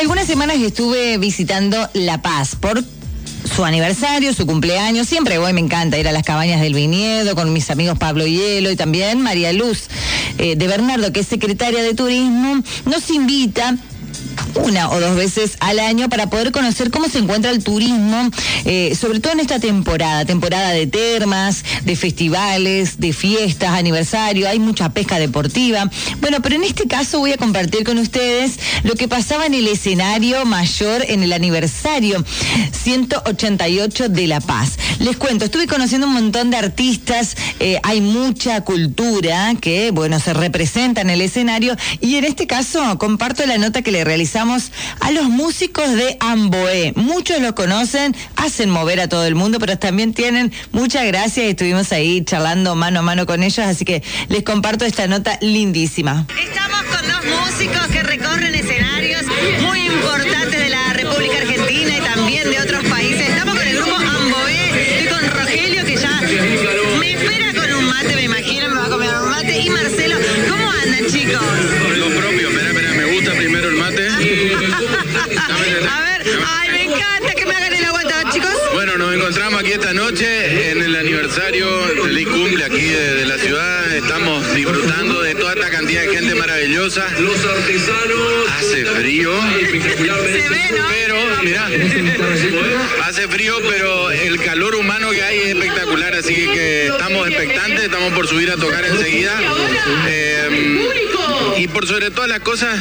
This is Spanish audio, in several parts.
algunas semanas estuve visitando La Paz por su aniversario, su cumpleaños. Siempre voy, me encanta ir a las cabañas del viñedo con mis amigos Pablo Hielo y también María Luz de Bernardo, que es secretaria de Turismo. Nos invita una o dos veces al año para poder conocer cómo se encuentra el turismo, sobre todo en esta temporada de termas, de festivales, de fiestas, aniversario, hay mucha pesca deportiva. Bueno, pero en este caso voy a compartir con ustedes lo que pasaba en el escenario mayor en el aniversario 188 de La Paz. Les cuento, estuve conociendo un montón de artistas, hay mucha cultura que, bueno, se representa en el escenario, y en este caso comparto la nota que le realizamos a los músicos de Amboé. Muchos los conocen, hacen mover a todo el mundo, pero también tienen mucha gracia y estuvimos ahí charlando mano a mano con ellos, así que les comparto esta nota lindísima. Estamos con dos músicos que recorren escenarios muy importantes de la República Argentina y también de otros países. Estamos con el grupo Amboé, estoy con Rogelio, que ya me espera con un mate, me imagino, me va a comer un mate, y Marcelo. ¿Cómo andan, chicos? Lo propio, mira, me gusta primero el mate. A ver, ay, me encanta que me hagan el aguante, chicos. Bueno, nos encontramos aquí esta noche en el aniversario del cumple aquí de la ciudad. Estamos disfrutando de toda esta cantidad de gente maravillosa. Los artesanos. Hace frío. Se ve, ¿no? Pero, mirá, hace frío, pero el calor humano que hay es espectacular, así que estamos expectantes, estamos por subir a tocar enseguida. Y por sobre todas las cosas,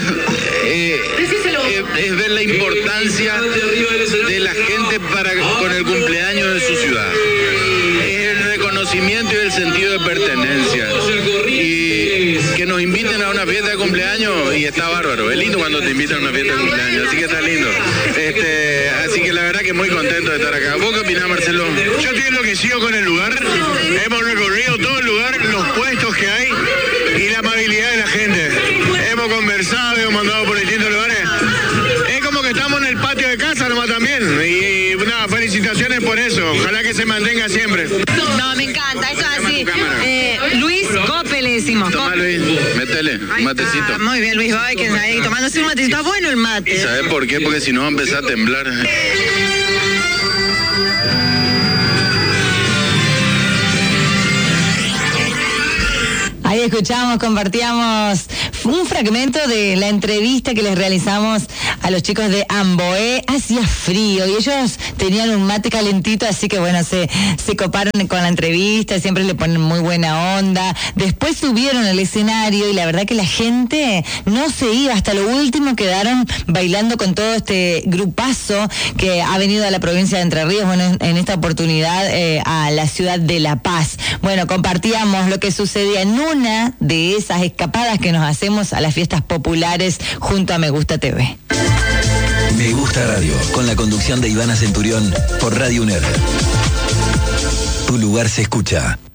es ver la importancia de la gente con el cumpleaños de su ciudad. Es el reconocimiento y el sentido de pertenencia. Y que nos inviten a una fiesta de cumpleaños, y está bárbaro. Es lindo cuando te invitan a una fiesta de cumpleaños, así que está lindo. Así que la verdad que muy contento de estar acá. ¿Vos qué opinás, Marcelo? Yo estoy enloquecido con el lugar. Hemos recorrido todo el lugar, los puestos que hay y la amabilidad de la gente. Hemos conversado, hemos mandado por distintos lugares. Es como que estamos en el patio de casa nomás también. Y nada, felicitaciones por eso. Ojalá que se mantenga siempre. No, me encanta, esto es así. Luis Cope le decimos. Tomá, Luis, métele un matecito. Muy bien, Luis, voy que ahí tomándose un matecito. Está bueno el mate. ¿Sabes por qué? Porque si no va a empezar a temblar. Ahí escuchamos, compartíamos un fragmento de la entrevista que les realizamos a los chicos de Amboé. Hacía frío y ellos tenían un mate calentito, así que bueno, se coparon con la entrevista, siempre le ponen muy buena onda. Después subieron al escenario y la verdad que la gente no se iba, hasta lo último quedaron bailando con todo este grupazo que ha venido a la provincia de Entre Ríos, bueno, en esta oportunidad a la ciudad de La Paz. Bueno, compartíamos lo que sucedía en una de esas escapadas que nos hacemos a las fiestas populares junto a Me Gusta TV. Me Gusta Radio, con la conducción de Ivana Centurión por Radio UNER. Tu lugar se escucha.